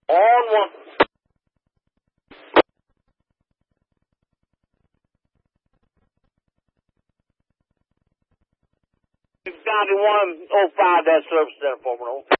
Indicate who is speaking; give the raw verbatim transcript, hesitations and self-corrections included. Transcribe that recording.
Speaker 1: On one. ninety-one oh five, that service center for me.